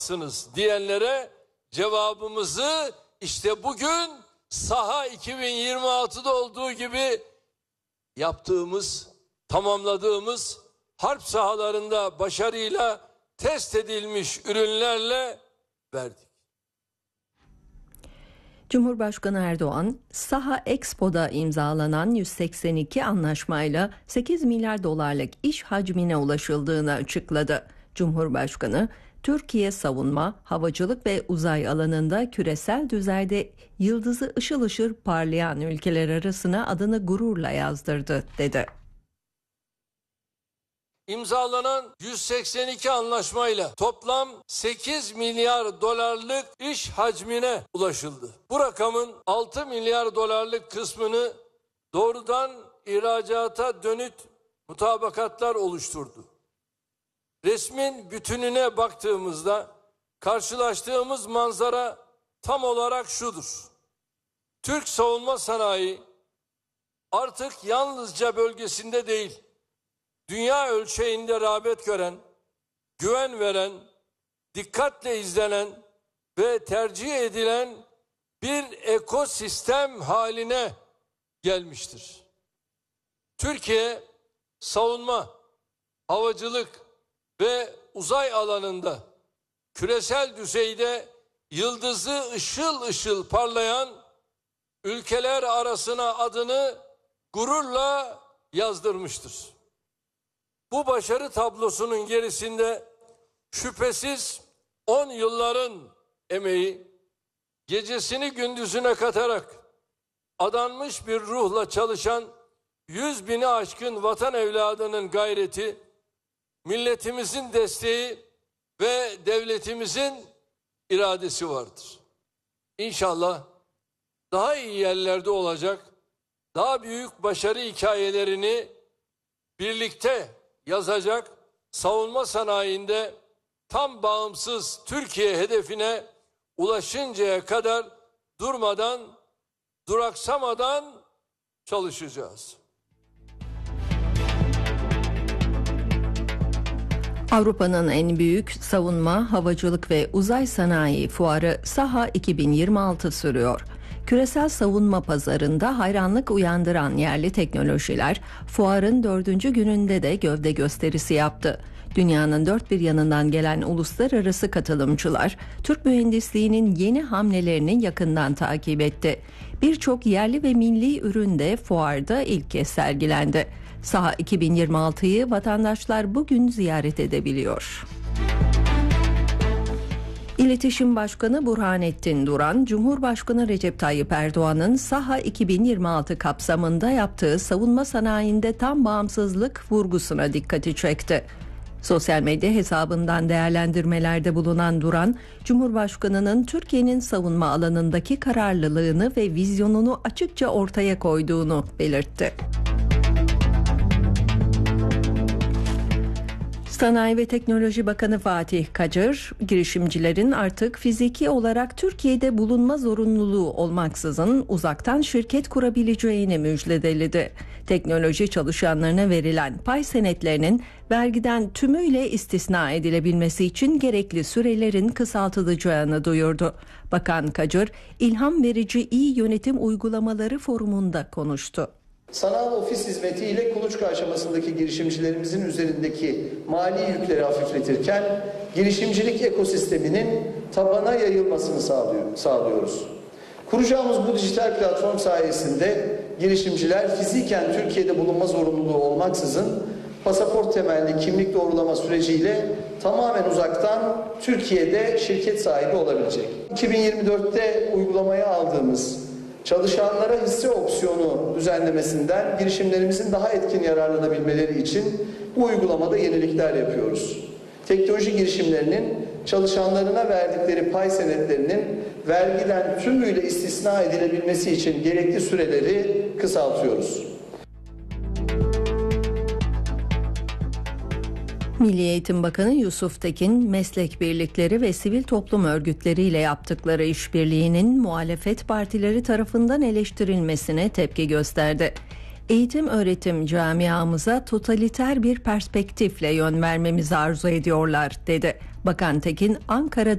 diyenlere cevabımızı işte bugün Saha 2026'da olduğu gibi yaptığımız, tamamladığımız harp sahalarında başarıyla test edilmiş ürünlerle verdik. Cumhurbaşkanı Erdoğan, Saha Expo'da imzalanan 182 anlaşmayla 8 milyar dolarlık iş hacmine ulaşıldığını açıkladı. Cumhurbaşkanı, Türkiye savunma, havacılık ve uzay alanında küresel düzeyde yıldızı ışıl ışıl parlayan ülkeler arasına adını gururla yazdırdı, dedi. İmzalanan 182 anlaşmayla toplam 8 milyar dolarlık iş hacmine ulaşıldı. Bu rakamın 6 milyar dolarlık kısmını doğrudan ihracata dönük mutabakatlar oluşturdu. Resmin bütününe baktığımızda karşılaştığımız manzara tam olarak şudur. Türk savunma sanayi artık yalnızca bölgesinde değil, dünya ölçeğinde rağbet gören, güven veren, dikkatle izlenen ve tercih edilen bir ekosistem haline gelmiştir. Türkiye, savunma, havacılık ve uzay alanında küresel düzeyde yıldızı ışıl ışıl parlayan ülkeler arasına adını gururla yazdırmıştır. Bu başarı tablosunun gerisinde şüphesiz 10 yılların emeği, gecesini gündüzüne katarak adanmış bir ruhla çalışan 100 bini aşkın vatan evladının gayreti, milletimizin desteği ve devletimizin iradesi vardır. İnşallah daha iyi yerlerde olacak, daha büyük başarı hikayelerini birlikte yazacak, savunma sanayinde tam bağımsız Türkiye hedefine ulaşıncaya kadar durmadan, duraksamadan çalışacağız. Avrupa'nın en büyük savunma, havacılık ve uzay sanayi fuarı Saha 2026 sürüyor. Küresel savunma pazarında hayranlık uyandıran yerli teknolojiler fuarın 4. gününde de gövde gösterisi yaptı. Dünyanın dört bir yanından gelen uluslararası katılımcılar Türk mühendisliğinin yeni hamlelerini yakından takip etti. Birçok yerli ve milli ürün de fuarda ilk kez sergilendi. Saha 2026'yı vatandaşlar bugün ziyaret edebiliyor. İletişim Başkanı Burhanettin Duran, Cumhurbaşkanı Recep Tayyip Erdoğan'ın Saha 2026 kapsamında yaptığı savunma sanayinde tam bağımsızlık vurgusuna dikkati çekti. Sosyal medya hesabından değerlendirmelerde bulunan Duran, Cumhurbaşkanı'nın Türkiye'nin savunma alanındaki kararlılığını ve vizyonunu açıkça ortaya koyduğunu belirtti. Sanayi ve Teknoloji Bakanı Fatih Kacır, girişimcilerin artık fiziki olarak Türkiye'de bulunma zorunluluğu olmaksızın uzaktan şirket kurabileceğini müjdeledi. Teknoloji çalışanlarına verilen pay senetlerinin vergiden tümüyle istisna edilebilmesi için gerekli sürelerin kısaltılacağını duyurdu. Bakan Kacır, ilham verici iyi yönetim uygulamaları forumunda konuştu. Sanal ofis hizmeti ile kuluçka aşamasındaki girişimcilerimizin üzerindeki mali yükleri hafifletirken girişimcilik ekosisteminin tabana yayılmasını sağlıyoruz. Kuracağımız bu dijital platform sayesinde girişimciler fiziken Türkiye'de bulunma zorunluluğu olmaksızın pasaport temelli kimlik doğrulama süreciyle tamamen uzaktan Türkiye'de şirket sahibi olabilecek. 2024'te uygulamaya aldığımız çalışanlara hisse opsiyonu düzenlemesinden girişimlerimizin daha etkin yararlanabilmeleri için bu uygulamada yenilikler yapıyoruz. Teknoloji girişimlerinin çalışanlarına verdikleri pay senetlerinin vergiden tümüyle istisna edilebilmesi için gerekli süreleri kısaltıyoruz. Milli Eğitim Bakanı Yusuf Tekin, meslek birlikleri ve sivil toplum örgütleriyle yaptıkları işbirliğinin muhalefet partileri tarafından eleştirilmesine tepki gösterdi. Eğitim öğretim camiamıza totaliter bir perspektifle yön vermemizi arzu ediyorlar, dedi. Bakan Tekin, Ankara'da